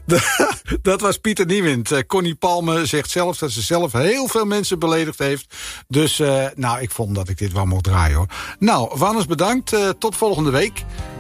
Dat was Pieter Niewind. Connie Palme zegt zelf dat ze zelf heel veel mensen beledigd heeft. Dus ik vond dat ik dit wel mocht draaien, hoor. Nou, Wannes bedankt. Tot volgende week.